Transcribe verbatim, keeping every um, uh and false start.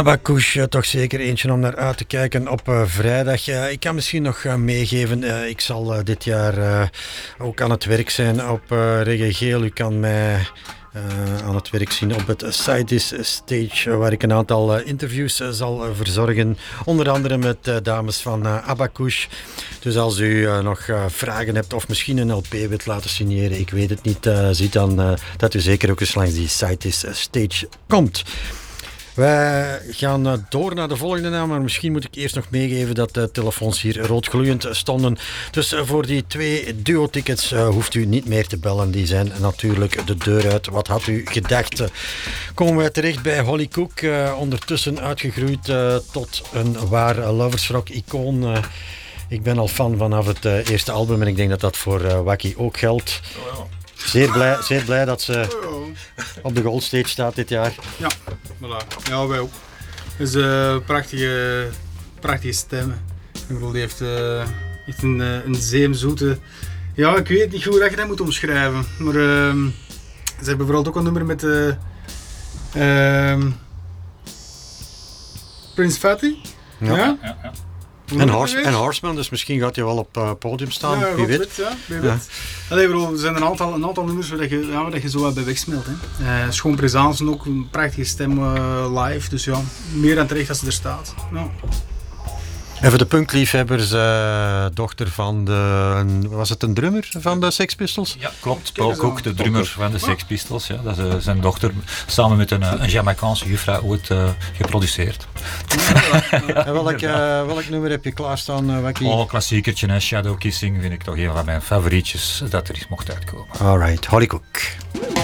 Abacouche, toch zeker eentje om naar uit te kijken op uh, vrijdag. Uh, ik kan misschien nog uh, meegeven, uh, ik zal uh, dit jaar uh, ook aan het werk zijn op uh, Reggae Geel. U kan mij uh, aan het werk zien op het Sidis Stage, uh, waar ik een aantal uh, interviews uh, zal uh, verzorgen. Onder andere met uh, dames van uh, Abacouche. Dus als u uh, nog uh, vragen hebt of misschien een L P wilt laten signeren, ik weet het niet, uh, zie dan uh, dat u zeker ook eens langs die Sidis Stage komt. Wij gaan door naar de volgende naam, maar misschien moet ik eerst nog meegeven dat de telefoons hier roodgloeiend stonden. Dus voor die twee duo-tickets uh, hoeft u niet meer te bellen. Die zijn natuurlijk de deur uit. Wat had u gedacht? Komen wij terecht bij Holly Cook, uh, ondertussen uitgegroeid uh, tot een waar loversrock-icoon. Uh, ik ben al fan vanaf het uh, eerste album en ik denk dat dat voor uh, Wacky ook geldt. Oh ja. Zeer blij, zeer blij dat ze op de Gold Stage staat dit jaar. Ja, voilà. Ja, wij ook. Dus uh, prachtige, prachtige stemmen. Ik bedoel, die heeft, uh, heeft een, uh, een zeemzoete... Ja, ik weet niet hoe dat je dat moet omschrijven. Maar uh, ze hebben vooral ook een nummer met uh, uh, Prince Fatty. Ja. Ja? Ja, ja. En, Horse, en Horseman, dus misschien gaat hij wel op het uh, podium staan, ja, wie weet. weet. Ja, wie weet. Ja. Allee, bro, er zijn een aantal, een aantal nummers waar je, ja, waar je zo bij wegsmelt. Hè. Uh, schoon presence ook, een prachtige stem uh, live, dus ja, meer dan terecht als ze er staat. Ja. En voor de punkliefhebbers, uh, dochter van de, was het een drummer van de Sex Pistols? Ja, klopt. Paul Cook, de drummer van de Sex Pistols. Ja, dat is uh, zijn dochter, samen met een, een Jamaicaanse juffrouw ooit uh, geproduceerd. En welk, uh, welk nummer heb je klaarstaan, uh, Wacky? Oh, klassiekertje, hè. Shadow Kissing vind ik toch een van mijn favorietjes dat er is mocht uitkomen. Alright, Holly Cook.